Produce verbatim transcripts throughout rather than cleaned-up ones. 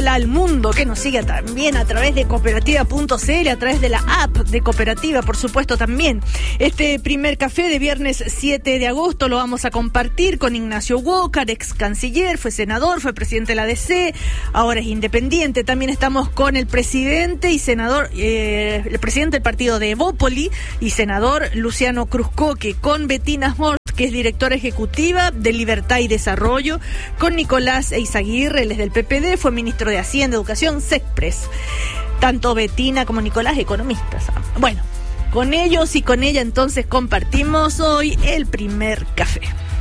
hola al mundo que nos sigue también a través de cooperativa punto c l, a través de la app de Cooperativa, por supuesto también. Este primer café de viernes siete de agosto lo vamos a compartir con Ignacio Walker, ex canciller, fue senador, fue presidente de la D C, ahora es independiente. También estamos con el presidente y senador, eh, el presidente del partido de Evópoli y senador Luciano Cruzcoque, con Bettina Horst, que es directora ejecutiva de Libertad y Desarrollo, con Nicolás Eizaguirre, él es del P P D, fue ministro de Hacienda, Educación, Sexpress. Tanto Bettina como Nicolás, economistas. Bueno, con ellos y con ella entonces compartimos hoy el primer café.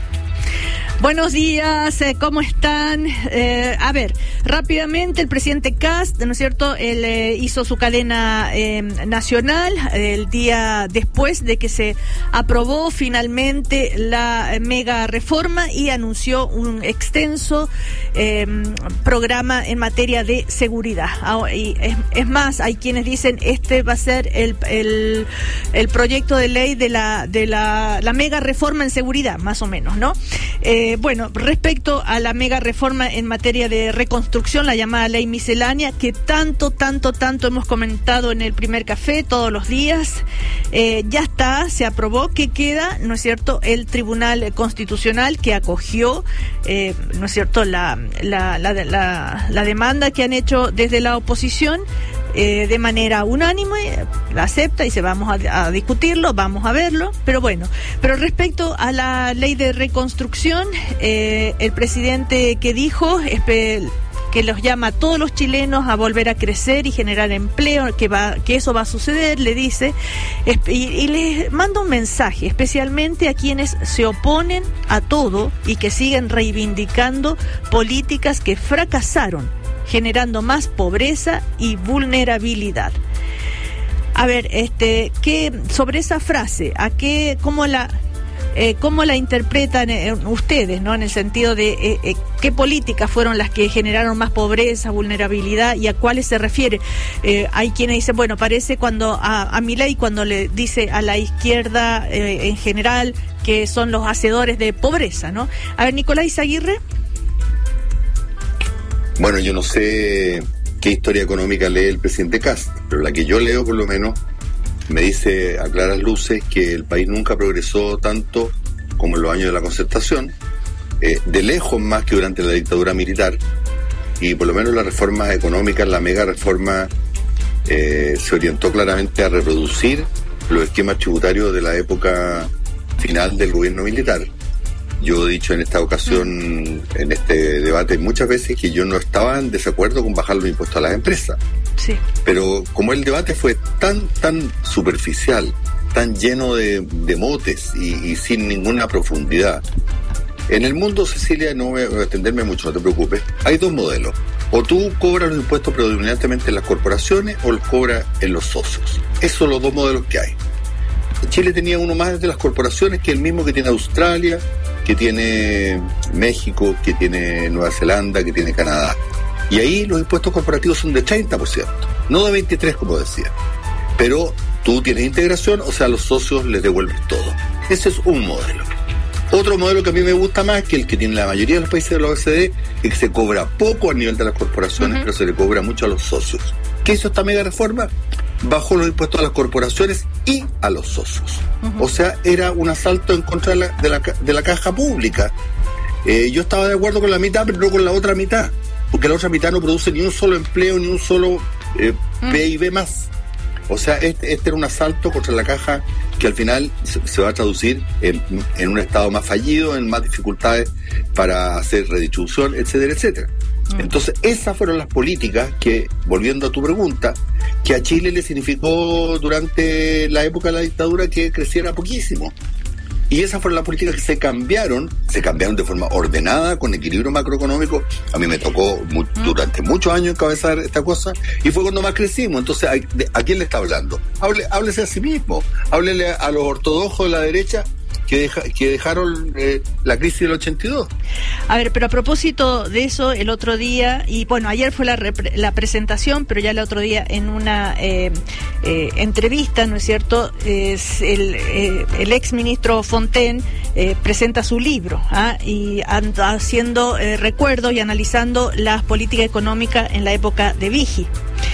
Buenos días, eh, ¿cómo están? Eh, a ver, rápidamente el presidente Kast, ¿no es cierto? Él eh, hizo su cadena eh, nacional eh, el día después de que se aprobó finalmente la mega reforma y anunció un extenso eh, programa en materia de seguridad. Ah, y es, es más, hay quienes dicen este va a ser el, el, el proyecto de ley de la, de la, la mega reforma en seguridad, más o menos, ¿no? Eh, Bueno, respecto a la mega reforma en materia de reconstrucción, la llamada ley miscelánea, que tanto, tanto, tanto hemos comentado en el primer café todos los días, eh, ya está, se aprobó. ¿Qué queda? ¿No es cierto? El Tribunal Constitucional, que acogió, eh, ¿no es cierto?, la, la, la, la, la demanda que han hecho desde la oposición. Eh, de manera unánime, la acepta y se vamos a, a discutirlo, vamos a verlo, pero bueno, pero respecto a la ley de reconstrucción, eh, el presidente que dijo espe- que los llama a todos los chilenos a volver a crecer y generar empleo, que va, que eso va a suceder, le dice, y, y les manda un mensaje, especialmente a quienes se oponen a todo y que siguen reivindicando políticas que fracasaron, generando más pobreza y vulnerabilidad. A ver, este, ¿qué sobre esa frase? ¿A qué, cómo la, eh, cómo la interpretan eh, ustedes, no? En el sentido de eh, eh, qué políticas fueron las que generaron más pobreza, vulnerabilidad y a cuáles se refiere. Eh, hay quienes dicen, bueno, parece cuando a, a Milei cuando le dice a la izquierda eh, en general que son los hacedores de pobreza, ¿no? A ver, Nicolás Eizaguirre. Bueno, yo no sé qué historia económica lee el presidente Kast, pero la que yo leo por lo menos me dice a claras luces que el país nunca progresó tanto como en los años de la concertación, eh, de lejos más que durante la dictadura militar, y por lo menos la reforma económica, la mega reforma, eh, se orientó claramente a reproducir los esquemas tributarios de la época final del gobierno militar. Yo he dicho en esta ocasión, en este debate muchas veces, que yo no estaba en desacuerdo con bajar los impuestos a las empresas. Sí. Pero como el debate fue tan, tan superficial, tan lleno de, de motes y, y sin ninguna profundidad. En el mundo, Cecilia, no voy a extenderme mucho, no te preocupes, hay dos modelos. O tú cobras los impuestos predominantemente en las corporaciones o los cobras en los socios. Esos son los dos modelos que hay. Chile tenía uno más de las corporaciones que el mismo que tiene Australia, que tiene México, que tiene Nueva Zelanda, que tiene Canadá. Y ahí los impuestos corporativos son de treinta por ciento, no de veintitrés por ciento como decía. Pero tú tienes integración, o sea, a los socios les devuelves todo. Ese es un modelo. Otro modelo que a mí me gusta más, que el que tiene la mayoría de los países de la O E C D, es que se cobra poco a nivel de las corporaciones, uh-huh. pero se le cobra mucho a los socios. ¿Qué hizo esta mega reforma? Bajó los impuestos a las corporaciones y a los socios. Uh-huh. O sea, era un asalto en contra de la, de la, de la caja pública. Eh, yo estaba de acuerdo con la mitad, pero no con la otra mitad, porque la otra mitad no produce ni un solo empleo, ni un solo eh, uh-huh. P I B más. O sea, este, este era un asalto contra la caja que al final se, se va a traducir en, en un estado más fallido, en más dificultades para hacer redistribución, etcétera, etcétera. Entonces, esas fueron las políticas que, volviendo a tu pregunta, que a Chile le significó durante la época de la dictadura que creciera poquísimo. Y esas fueron las políticas que se cambiaron, se cambiaron de forma ordenada, con equilibrio macroeconómico. A mí me tocó mu- durante muchos años encabezar esta cosa, y fue cuando más crecimos. Entonces, ¿a, de, ¿a quién le está hablando? Hable, háblese a sí mismo, háblele a los ortodoxos de la derecha que, deja, que dejaron eh, la crisis del ochenta y dos. A ver, pero a propósito de eso, el otro día, y bueno, ayer fue la, repre- la presentación, pero ya el otro día en una eh, eh, entrevista, ¿no es cierto?, es el, eh, el ex ministro Fontaine eh, presenta su libro, ¿ah? y anda haciendo eh, recuerdos y analizando las políticas económicas en la época de Vigil.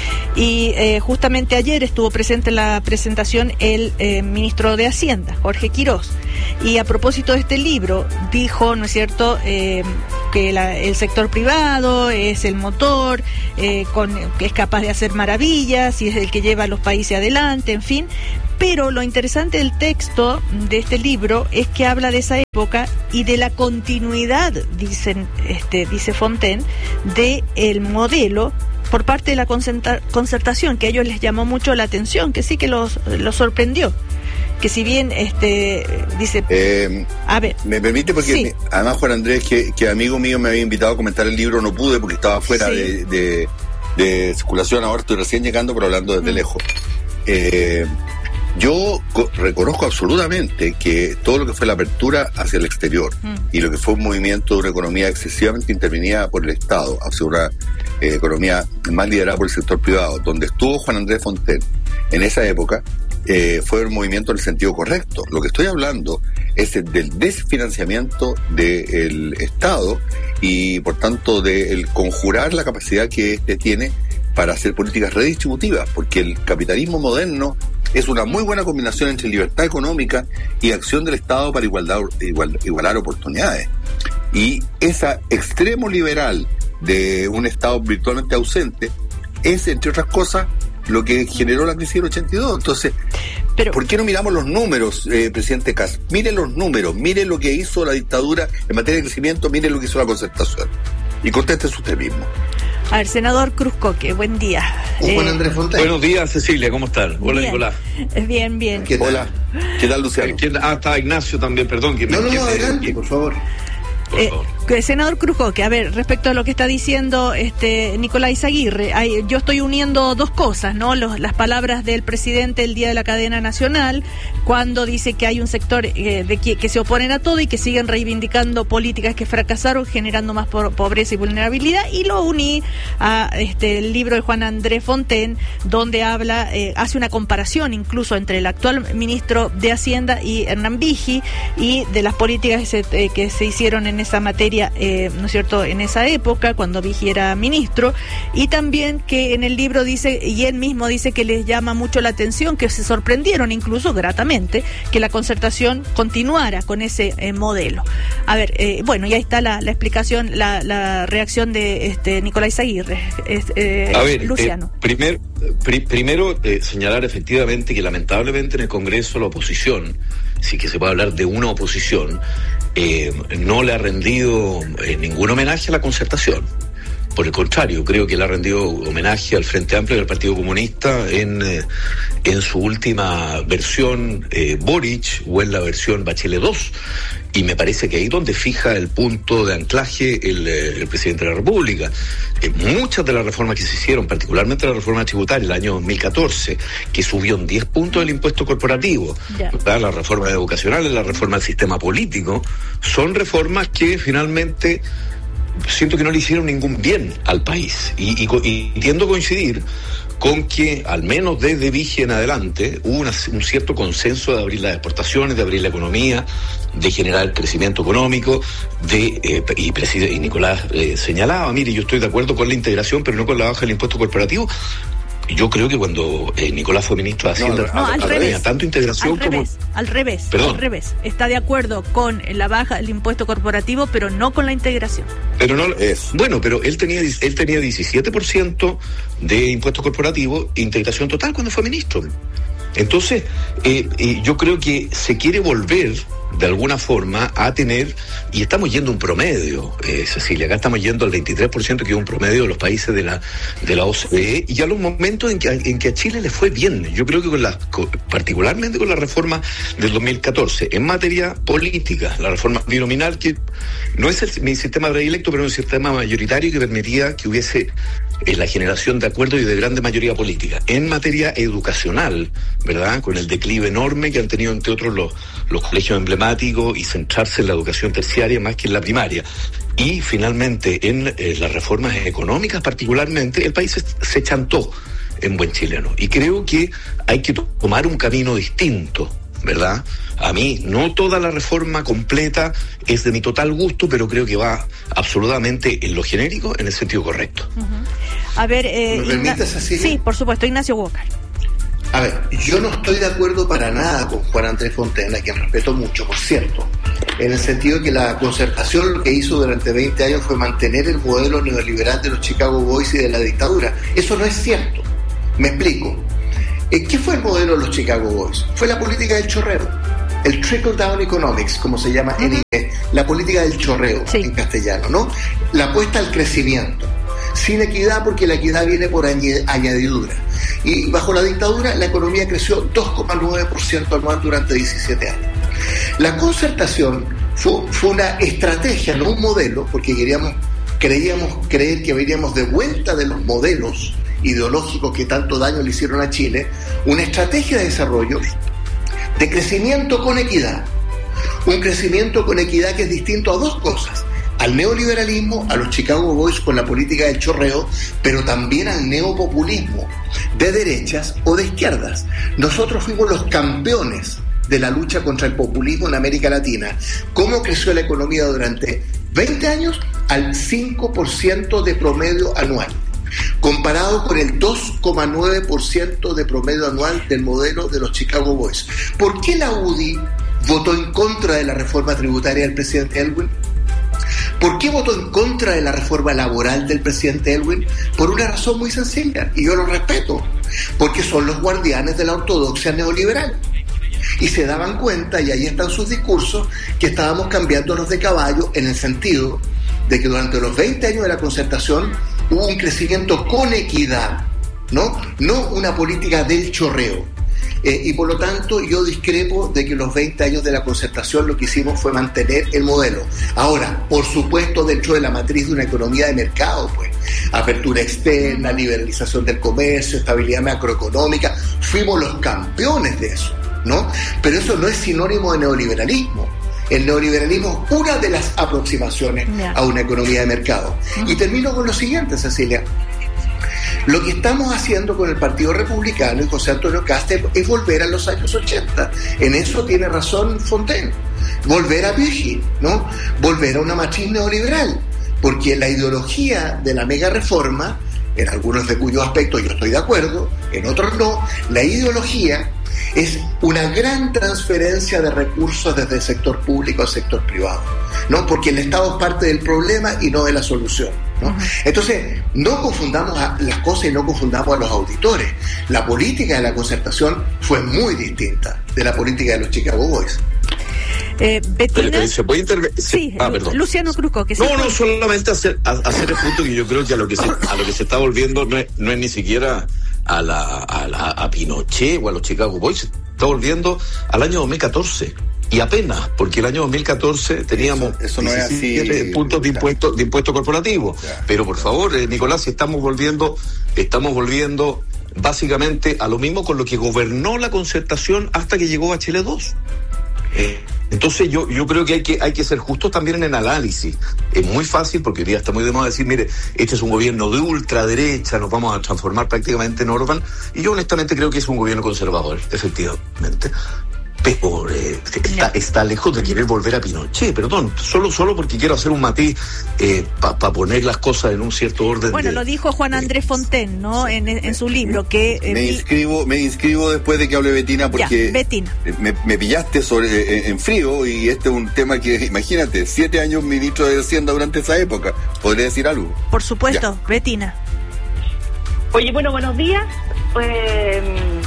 Y eh, justamente ayer estuvo presente en la presentación el eh, ministro de Hacienda, Jorge Quirós. Y a propósito de este libro, dijo, ¿no es cierto?, eh, que la, el sector privado es el motor, eh, con, que es capaz de hacer maravillas y es el que lleva a los países adelante, en fin. Pero lo interesante del texto de este libro es que habla de esa época y de la continuidad, dicen, este, dice Fontaine, de el modelo por parte de la concertación, que a ellos les llamó mucho la atención, que sí que los, los sorprendió. Que si bien, este, dice... Eh, a ver... ¿Me permite? Porque sí. me, además Juan Andrés, que, que amigo mío me había invitado a comentar el libro, no pude porque estaba fuera sí. de, de, de circulación, ahora estoy recién llegando, pero hablando desde mm. lejos. Eh, yo co- reconozco absolutamente que todo lo que fue la apertura hacia el exterior mm. y lo que fue un movimiento de una economía excesivamente intervenida por el Estado, hacia una eh, economía más liderada por el sector privado, donde estuvo Juan Andrés Fontaine en esa época, eh, fue un movimiento en el sentido correcto. Lo que estoy hablando es del desfinanciamiento del Estado y, por tanto, del conjurar la capacidad que éste tiene para hacer políticas redistributivas, porque el capitalismo moderno es una muy buena combinación entre libertad económica y acción del Estado para igualdad, igual, igualar oportunidades. Y esa extremo liberal de un Estado virtualmente ausente es, entre otras cosas, lo que generó la crisis del ochenta y dos. Entonces, Pero, ¿por qué no miramos los números, eh, presidente Kast? Mire los números, mire lo que hizo la dictadura en materia de crecimiento, mire lo que hizo la concertación. Y contéstese usted mismo. A ver, senador Cruzcoque, buen día. Eh, Juan Andrés Fontaine. Buenos días, Cecilia, ¿cómo están? Hola, bien. Nicolás. Bien, bien. ¿Qué Hola. ¿Qué tal, Luciano? Ah, está Ignacio también, perdón. Que no, me, no, que no, me, adelante, que, por favor. Por eh, favor. Senador Cruzcoque, a ver, respecto a lo que está diciendo este Nicolás Aguirre, hay, yo estoy uniendo dos cosas, ¿no? Los, las palabras del presidente el día de la cadena nacional, cuando dice que hay un sector eh, de que, que se oponen a todo y que siguen reivindicando políticas que fracasaron, generando más po- pobreza y vulnerabilidad, y lo uní a este el libro de Juan Andrés Fontaine, donde habla, eh, hace una comparación incluso entre el actual ministro de Hacienda y Hernán Vigil, y de las políticas que se, eh, que se hicieron en esa materia, eh, ¿no es cierto?, en esa época, cuando Vigil era ministro, y también que en el libro dice, y él mismo dice que les llama mucho la atención, que se sorprendieron incluso gratamente, que la concertación continuara con ese eh, modelo. A ver, eh, bueno, y ahí está la, la explicación, la, la reacción de este Nicolás Aguirre. Eh, A ver, Luciano. Eh, primer, pri, primero, eh, señalar efectivamente que lamentablemente en el Congreso la oposición, sí que se puede hablar de una oposición, eh, no le ha rendido eh, ningún homenaje a la concertación. Por el contrario, creo que le ha rendido homenaje al Frente Amplio y al Partido Comunista en, eh, en su última versión eh, Boric o en la versión Bachelet dos. Y me parece que ahí donde fija el punto de anclaje el, el presidente de la República. Eh, muchas de las reformas que se hicieron, particularmente la reforma tributaria el año dos mil catorce, que subió en diez puntos el impuesto corporativo, yeah. las reformas educacionales, la reforma del sistema político, son reformas que finalmente siento que no le hicieron ningún bien al país. Y, y, y tiendo a coincidir con que, al menos desde Vigil en adelante, hubo una, un cierto consenso de abrir las exportaciones, de abrir la economía, de generar crecimiento económico, de eh, y, preside, y Nicolás eh, señalaba, mire, yo estoy de acuerdo con la integración, pero no con la baja del impuesto corporativo. Yo creo que cuando eh, Nicolás fue ministro de Hacienda, no, no, al revés, tanto integración al como... Revés, al revés, Perdón. al revés. Está de acuerdo con la baja del impuesto corporativo, pero no con la integración. Pero no es. Bueno, pero él tenía él tenía diecisiete por ciento de impuesto corporativo e integración total cuando fue ministro. Entonces, eh, eh, yo creo que se quiere volver de alguna forma a tener, y estamos yendo a un promedio, eh, Cecilia, acá estamos yendo al veintitrés por ciento, que es un promedio de los países de la de la O C D E, y a los momentos en que, en que a Chile le fue bien. Yo creo que con la, con, particularmente con la reforma del dos mil catorce, en materia política, la reforma binominal, que no es el, mi sistema predilecto, pero es un sistema mayoritario que permitía que hubiese eh, la generación de acuerdos y de grande mayoría política. En materia educacional, ¿verdad? Con el declive enorme que han tenido, entre otros, los, los colegios emblemáticos y centrarse en la educación terciaria más que en la primaria. Y finalmente, en eh, las reformas económicas particularmente, el país se, se chantó en buen chileno. Y creo que hay que tomar un camino distinto, ¿verdad? A mí, no toda la reforma completa es de mi total gusto, pero creo que va absolutamente en lo genérico, en el sentido correcto. Uh-huh. A ver, eh, ¿me permites, Cecilia? Sí, por supuesto, Ignacio Walker. A ver, yo no estoy de acuerdo para nada con Juan Andrés Fontaine, a quien respeto mucho, por cierto, en el sentido de que la concertación lo que hizo durante veinte años fue mantener el modelo neoliberal de los Chicago Boys y de la dictadura. Eso no es cierto. Me explico. ¿Qué fue el modelo de los Chicago Boys? Fue la política del chorreo. El trickle-down economics, como se llama en inglés, la política del chorreo, sí, en castellano, ¿no? La apuesta al crecimiento, sin equidad, porque la equidad viene por añadidura. Y bajo la dictadura la economía creció dos coma nueve por ciento anual durante diecisiete años. La concertación fue, fue una estrategia, no un modelo, porque queríamos, creíamos creer que veníamos de vuelta de los modelos ideológicos que tanto daño le hicieron a Chile, una estrategia de desarrollo de crecimiento con equidad. Un crecimiento con equidad que es distinto a dos cosas: al neoliberalismo, a los Chicago Boys con la política del chorreo, pero también al neopopulismo de derechas o de izquierdas. Nosotros fuimos los campeones de la lucha contra el populismo en América Latina. ¿Cómo creció la economía durante veinte años? Al cinco por ciento de promedio anual, comparado con el dos coma nueve por ciento de promedio anual del modelo de los Chicago Boys. ¿Por qué la U D I votó en contra de la reforma tributaria del presidente Elwin? ¿Por qué votó en contra de la reforma laboral del presidente Elwin? Por una razón muy sencilla, y yo lo respeto, porque son los guardianes de la ortodoxia neoliberal. Y se daban cuenta, y ahí están sus discursos, que estábamos cambiándonos de caballo en el sentido de que durante los veinte años de la concertación hubo un crecimiento con equidad, ¿no? No una política del chorreo. Eh, y por lo tanto yo discrepo de que los veinte años de la concertación lo que hicimos fue mantener el modelo. Ahora, por supuesto, dentro de la matriz de una economía de mercado, pues, apertura externa, liberalización del comercio, estabilidad macroeconómica, fuimos los campeones de eso, ¿no? Pero eso no es sinónimo de neoliberalismo. El neoliberalismo es una de las aproximaciones yeah. a una economía de mercado. Uh-huh. Y termino con lo siguiente, Cecilia. Lo que estamos haciendo con el Partido Republicano y José Antonio Kast es volver a los años ochenta. En eso tiene razón Fontaine. Volver a Virgin, ¿no? Volver a una matriz neoliberal. Porque la ideología de la mega reforma, en algunos de cuyos aspectos yo estoy de acuerdo, en otros no, la ideología es una gran transferencia de recursos desde el sector público al sector privado, ¿no? Porque el Estado es parte del problema y no de la solución, ¿no? Uh-huh. Entonces, no confundamos a las cosas y no confundamos a los auditores. La política de la concertación fue muy distinta de la política de los Chicago Boys. Eh, Bettina, pero, ¿se puede intervenir? Sí, ah, perdón. Luciano Cruzco. Que no, se no, puede... solamente hacer, a, hacer el punto que yo creo que a lo que se, a lo que se está volviendo no es, no es ni siquiera a la, a la a Pinochet o a los Chicago Boys, se está volviendo al año dos mil catorce. Y apenas, porque el año dos mil catorce teníamos eso, eso no es así, puntos de impuesto, de impuesto corporativo. Ya. Pero por favor, eh, Nicolás, si estamos volviendo, estamos volviendo básicamente a lo mismo con lo que gobernó la concertación hasta que llegó a Chile dos. Eh, entonces yo yo creo que hay que hay que ser justos también en el análisis. Es muy fácil, porque hoy día está muy de moda decir, mire, este es un gobierno de ultraderecha, nos vamos a transformar prácticamente en Orbán, y yo honestamente creo que es un gobierno conservador, efectivamente. Pero eh, está, está lejos de querer volver a Pinochet, perdón, solo solo porque quiero hacer un matiz eh, para pa poner las cosas en un cierto orden. Bueno, de, lo dijo Juan Andrés Fontaine, ¿no? En, en su libro que eh, me inscribo, me inscribo después de que hable Bettina, porque ya, Bettina. Me, me pillaste sobre en, en frío, y este es un tema que, imagínate, siete años ministro de Hacienda durante esa época. ¿Podría decir algo? Por supuesto, ya. Bettina. Oye, bueno, buenos días. Eh,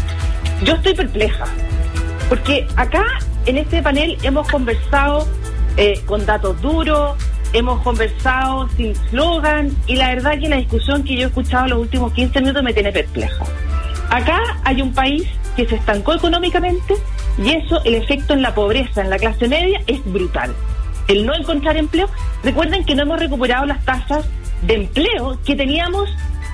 yo estoy perpleja. Porque acá, en este panel, hemos conversado eh, con datos duros, hemos conversado sin slogan, y la verdad que la discusión que yo he escuchado los últimos quince minutos me tiene perpleja. Acá hay un país que se estancó económicamente, y eso, el efecto en la pobreza, en la clase media, es brutal. El no encontrar empleo. Recuerden que no hemos recuperado las tasas de empleo que teníamos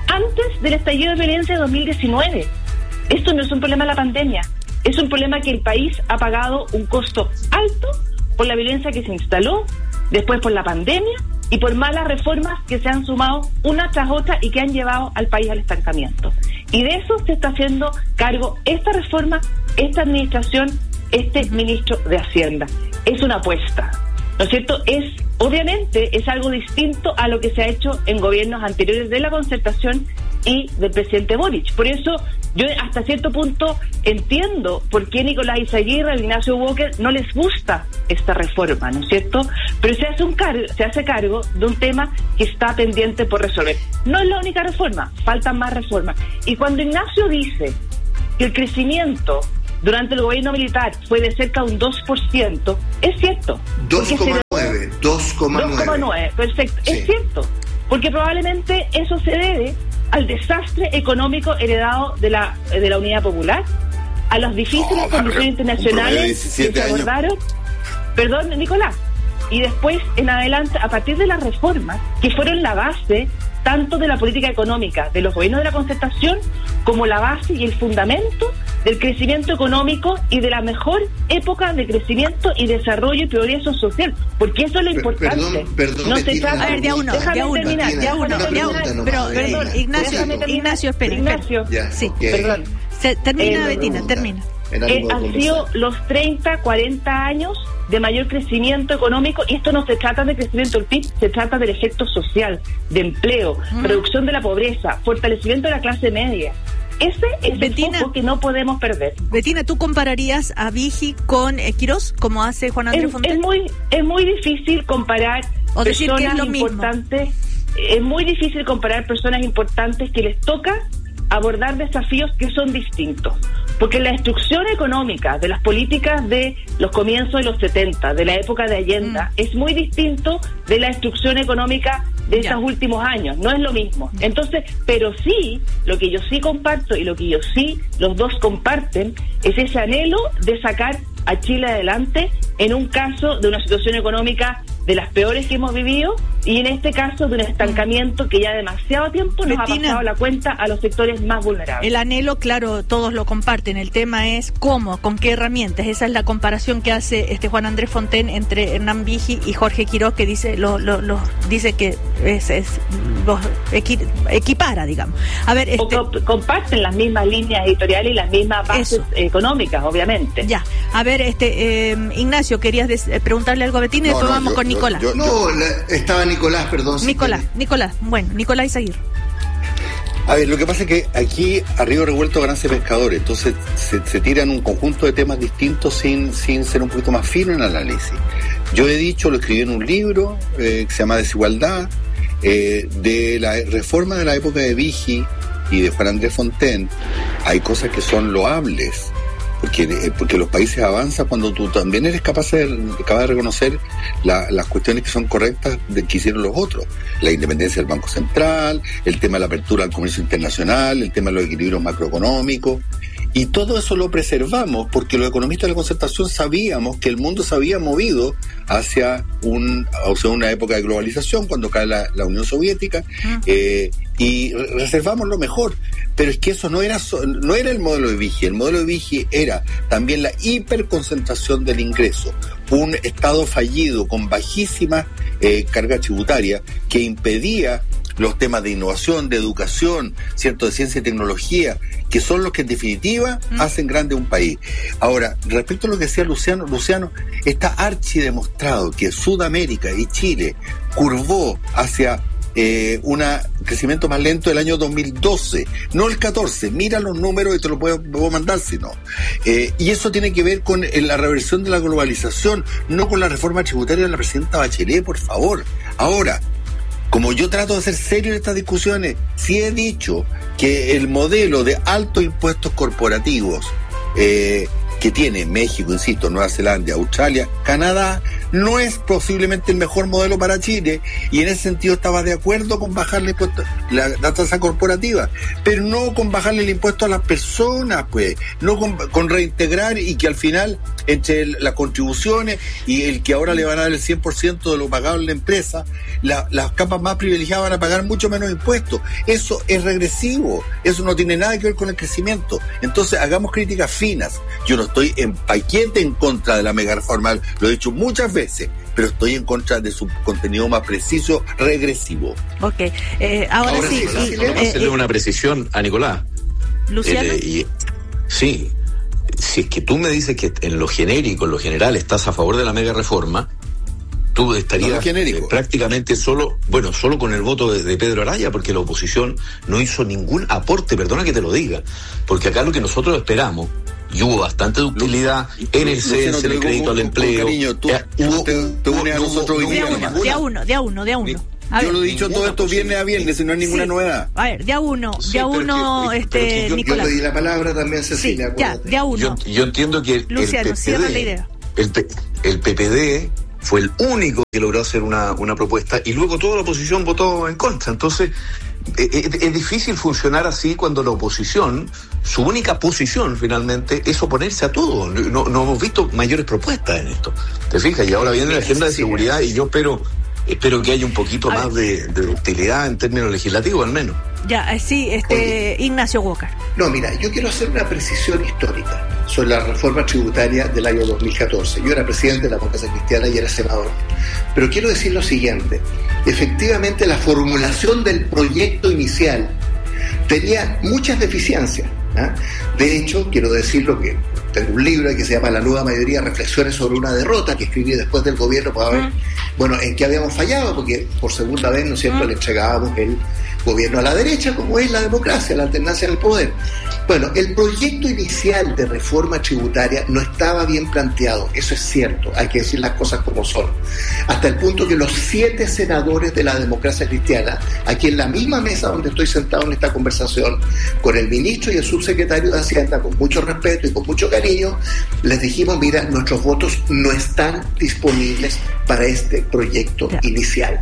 antes del estallido de violencia de dos mil diecinueve. Esto no es un problema de la pandemia, es un problema que el país ha pagado un costo alto por la violencia que se instaló, después por la pandemia y por malas reformas que se han sumado una tras otra y que han llevado al país al estancamiento. Y de eso se está haciendo cargo esta reforma, esta administración, este ministro de Hacienda. Es una apuesta, ¿no es cierto? Es, obviamente, es algo distinto a lo que se ha hecho en gobiernos anteriores de la concertación y del presidente Boric. Por eso yo hasta cierto punto entiendo por qué Nicolás Izaguirre, Ignacio Walker no les gusta esta reforma, ¿no es cierto? Pero se hace un cargo, se hace cargo de un tema que está pendiente por resolver. No es la única reforma, faltan más reformas. Y cuando Ignacio dice que el crecimiento durante el gobierno militar fue de cerca de un dos por ciento, es cierto. dos coma nueve, dos coma nueve. Perfecto, sí. Es cierto, porque probablemente eso se debe al desastre económico heredado de la de la Unidad Popular, a las difíciles oh, condiciones internacionales que se abordaron. Perdón, Nicolás. Y después, en adelante, a partir de las reformas, que fueron la base tanto de la política económica de los gobiernos de la concertación, como la base y el fundamento del crecimiento económico y de la mejor época de crecimiento y desarrollo y progreso social, porque eso es lo importante. Perdón, perdón, no se trata, a ver, de a uno, déjame de a uno, terminar, de a uno, de a uno, pero, perdón, Ignacio, Ignacio, espera, Ignacio, ya, sí, okay. perdón. Se, termina, eh, Betina, termina. Eh, han sido los treinta, cuarenta años de mayor crecimiento económico, y esto no se trata de crecimiento del P I B, se trata del efecto social, de empleo, mm. reducción de la pobreza, fortalecimiento de la clase media. Ese es Betina, el foco que no podemos perder. Betina, ¿tú compararías a Vigi con eh, Quirós, como hace Juan Andrés Fontaine? Es muy, es muy difícil comparar o decir personas que es lo importantes. Mismo. Es muy difícil comparar personas importantes que les toca abordar desafíos que son distintos. Porque la instrucción económica de las políticas de los comienzos de los setenta, de la época de Allende, mm. es muy distinto de la instrucción económica de ya. estos últimos años. No es lo mismo. Entonces, pero sí, lo que yo sí comparto y lo que yo sí, los dos comparten, es ese anhelo de sacar a Chile adelante en un caso de una situación económica de las peores que hemos vivido y en este caso de un estancamiento que ya demasiado tiempo nos Betina, ha pasado la cuenta a los sectores más vulnerables. El anhelo, claro, todos lo comparten. El tema es cómo, con qué herramientas. Esa es la comparación que hace este Juan Andrés Fontaine entre Hernán Vigi y Jorge Quirós, que dice lo, lo, lo dice que es, es los equi, equipara, digamos. A ver, este, o co- comparten las mismas líneas editoriales y las mismas bases eso. económicas, obviamente. Ya. A ver, este eh, Ignacio, querías des- preguntarle algo a Betina y no, después no, vamos yo, con yo, Nicolás. Yo, yo, no, la, estaba Nicolás, perdón. Nicolás, si Nicolás, bueno, Nicolás Izaguirre. A ver, lo que pasa es que aquí a río revuelto ganancia pescadores, entonces se, se tiran un conjunto de temas distintos sin, sin ser un poquito más fino en el análisis. Yo he dicho, lo escribí en un libro eh, que se llama Desigualdad, eh, de la reforma de la época de Vigi y de Juan Andrés Fontaine. Hay cosas que son loables, porque porque los países avanzan cuando tú también eres capaz de, capaz de reconocer la, las cuestiones que son correctas de que hicieron los otros. La independencia del Banco Central, el tema de la apertura al comercio internacional, el tema de los equilibrios macroeconómicos. Y todo eso lo preservamos porque los economistas de la concertación sabíamos que el mundo se había movido hacia, un, hacia una época de globalización cuando cae la, la Unión Soviética, uh-huh. eh, y reservamos lo mejor. Pero es que eso no era no era el modelo de Vigi. El modelo de Vigi era también la hiperconcentración del ingreso, un Estado fallido con bajísima eh, carga tributaria que impedía los temas de innovación, de educación, cierto, de ciencia y tecnología, que son los que en definitiva mm. hacen grande un país. Ahora, respecto a lo que decía Luciano, Luciano, está archi demostrado que Sudamérica y Chile curvó hacia eh, un crecimiento más lento del año dos mil doce, no el catorce. Mira los números y te lo puedo, puedo mandar si no. Eh, y eso tiene que ver con la reversión de la globalización, no con la reforma tributaria de la presidenta Bachelet, por favor. Ahora, como yo trato de ser serio en estas discusiones, sí he dicho que el modelo de altos impuestos corporativos, eh, que tiene México, insisto, Nueva Zelanda, Australia, Canadá, no es posiblemente el mejor modelo para Chile, y en ese sentido estaba de acuerdo con bajarle impuesto, la, la tasa corporativa, pero no con bajarle el impuesto a las personas, pues, no con, con reintegrar, y que al final, entre el, las contribuciones y el que ahora le van a dar el cien por ciento de lo pagado en la empresa, la, las capas más privilegiadas van a pagar mucho menos impuestos. Eso es regresivo, eso no tiene nada que ver con el crecimiento. Entonces, hagamos críticas finas. Yo no estoy en paquete en contra de la mega reforma, lo he dicho muchas veces, pero estoy en contra de su contenido más preciso, regresivo. Ok, eh, ahora, ahora sí. sí y, eh, hacerle eh, una precisión a Nicolás. Luciano. Eh, y, sí, si es que tú me dices que en lo genérico, en lo general, estás a favor de la mega reforma, tú estarías no eh, prácticamente solo, bueno, solo con el voto de, de Pedro Araya, porque la oposición no hizo ningún aporte, perdona que te lo diga, porque acá lo que nosotros esperamos, y hubo bastante ductilidad en el censo, en el crédito al empleo. Cariño, tú, eh, hubo, te, te unes a nosotros hoy día. De a uno, de a uno, de a uno. A yo ver, lo he dicho todo esto viernes a viernes, y no hay ninguna sí. novedad. A ver, de a uno, sí, de a uno, que, este, yo, Nicolás. Yo le di la palabra también, Cecilia. Sí, ya, de a uno. Yo, yo entiendo que Luciano, cierra la idea. El, el P P D fue el único que logró hacer una, una propuesta, y luego toda la oposición votó en contra. Entonces, es, es difícil funcionar así cuando la oposición, su única posición finalmente es oponerse a todo. No, no hemos visto mayores propuestas en esto. ¿Te fijas? Y ahora viene la agenda de seguridad, y yo espero espero que haya un poquito más de, de utilidad en términos legislativos, al menos. Ya, sí, este Oye, Ignacio Walker. No, mira, yo quiero hacer una precisión histórica sobre la reforma tributaria del año dos mil catorce. Yo era presidente de la Democracia Cristiana y era senador. Pero quiero decir lo siguiente. Efectivamente, la formulación del proyecto inicial tenía muchas deficiencias. ¿eh? De hecho, quiero decirlo que tengo un libro que se llama La Nueva Mayoría, Reflexiones sobre una derrota, que escribí después del gobierno para ver, bueno, en qué habíamos fallado, porque por segunda vez, ¿no es cierto?, le entregábamos el gobierno a la derecha, como es la democracia, la alternancia en el poder. Bueno, el proyecto inicial de reforma tributaria no estaba bien planteado, eso es cierto, hay que decir las cosas como son. Hasta el punto que los siete senadores de la Democracia Cristiana, aquí en la misma mesa donde estoy sentado en esta conversación, con el ministro y el subsecretario de Hacienda, con mucho respeto y con mucho cariño, les dijimos, mira, nuestros votos no están disponibles para este proyecto yeah. inicial.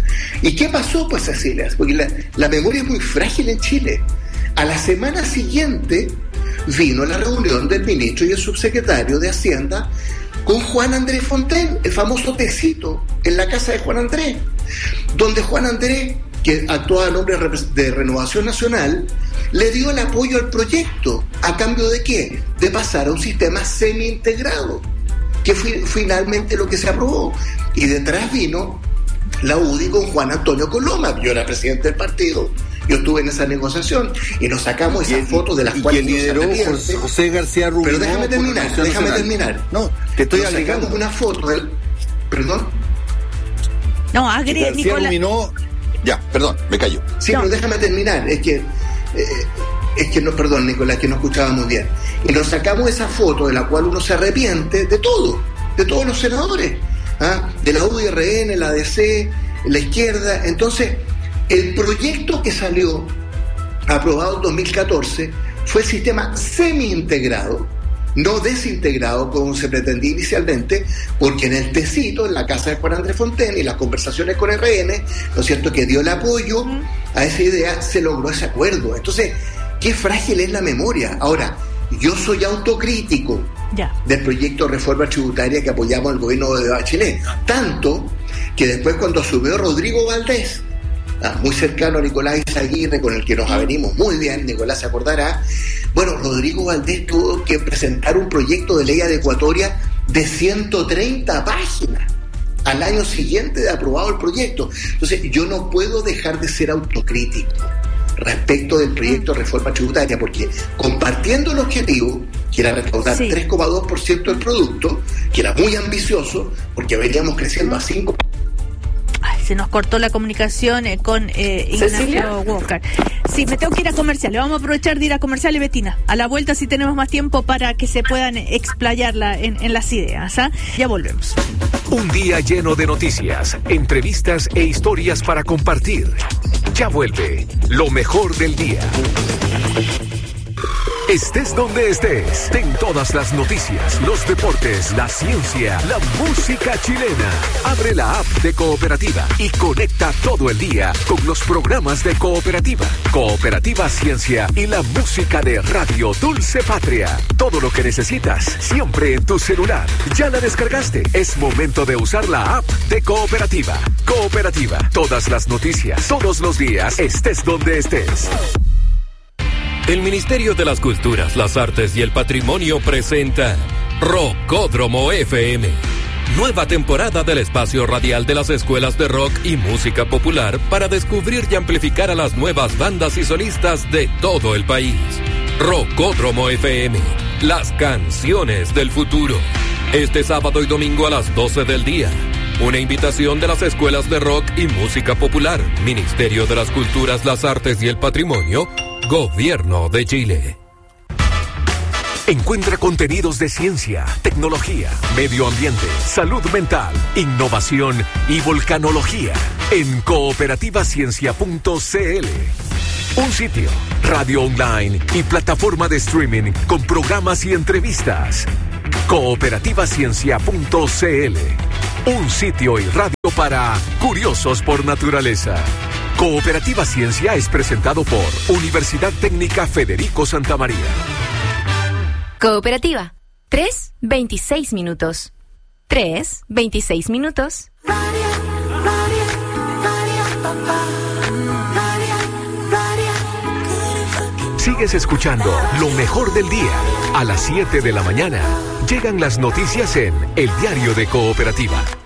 ¿Y qué pasó, pues, Cecilia? Porque la, la memoria es muy frágil en Chile. A la semana siguiente vino la reunión del ministro y el subsecretario de Hacienda con Juan Andrés Fontaine, el famoso tecito, en la casa de Juan Andrés, donde Juan Andrés, que actuaba a nombre de Renovación Nacional, le dio el apoyo al proyecto. ¿A cambio de qué? De pasar a un sistema semi-integrado, que fue finalmente lo que se aprobó. Y detrás vino la U D I con Juan Antonio Coloma. Yo era presidente del partido, yo estuve en esa negociación y nos sacamos esas fotos de las y cuales que lideró José, José García Rubio. Pero déjame terminar, déjame terminar. No, te estoy nos alegando una foto del... ¿Perdón? No, agre... García Nicolás... Ruminó... Ya, perdón, me callo. Sí, no. Pero déjame terminar, es que... Eh, es que no, perdón, Nicolás, que no escuchaba muy bien. Y nos sacamos esa foto de la cual uno se arrepiente de todo, de todos los senadores. ¿Ah? De la U D R N, la D C, la izquierda. Entonces, el proyecto que salió aprobado en dos mil catorce fue el sistema semi-integrado, no desintegrado como se pretendía inicialmente, porque en el tecito, en la casa de Juan Andrés Fontaine y las conversaciones con R N, ¿no es cierto?, que dio el apoyo a esa idea, se logró ese acuerdo. Entonces, qué frágil es la memoria. Ahora, yo soy autocrítico ya. del proyecto de reforma tributaria que apoyamos el gobierno de Bachelet, tanto que después cuando asumió Rodrigo Valdés, ah, muy cercano a Nicolás Izaguirre, con el que nos avenimos muy bien, Nicolás se acordará, bueno, Rodrigo Valdés tuvo que presentar un proyecto de ley adecuatoria de ciento treinta páginas al año siguiente de aprobado el proyecto. Entonces, yo no puedo dejar de ser autocrítico respecto del proyecto de reforma tributaria, porque compartiendo el objetivo, que era recaudar sí. tres coma dos por ciento del producto, que era muy ambicioso, porque veníamos creciendo a cinco por ciento. Ay, se nos cortó la comunicación eh, con eh, Ignacio Walker. Sí, me tengo que ir a comerciales. Vamos a aprovechar de ir a comerciales, Betina. A la vuelta sí tenemos más tiempo para que se puedan explayarla en, en las ideas. ¿ah? Ya volvemos. Un día lleno de noticias, entrevistas e historias para compartir. Ya vuelve lo mejor del día. Estés donde estés, ten todas las noticias, los deportes, la ciencia, la música chilena. Abre la app de Cooperativa y conecta todo el día con los programas de Cooperativa, Cooperativa Ciencia y la música de Radio Dulce Patria. Todo lo que necesitas, siempre en tu celular. ¿Ya la descargaste? Es momento de usar la app de Cooperativa. Cooperativa, todas las noticias, todos los días, estés donde estés. El Ministerio de las Culturas, las Artes y el Patrimonio presenta Rockódromo F M. Nueva temporada del espacio radial de las escuelas de rock y música popular para descubrir y amplificar a las nuevas bandas y solistas de todo el país. Rockódromo F M, las canciones del futuro. Este sábado y domingo a las doce del día. Una invitación de las escuelas de rock y música popular, Ministerio de las Culturas, las Artes y el Patrimonio, Gobierno de Chile. Encuentra contenidos de ciencia, tecnología, medio ambiente, salud mental, innovación y volcanología en cooperativa ciencia punto c l. Un sitio, radio online y plataforma de streaming con programas y entrevistas. cooperativa ciencia punto c l. Un sitio y radio para curiosos por naturaleza. Cooperativa Ciencia es presentado por Universidad Técnica Federico Santa María. Cooperativa. tres, veintiséis minutos. tres, veintiséis minutos. Sigues escuchando lo mejor del día. A las siete de la mañana llegan las noticias en El Diario de Cooperativa.